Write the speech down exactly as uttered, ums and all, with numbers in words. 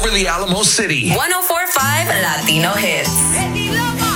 for the Alamo City. one oh four point five Latino Hits.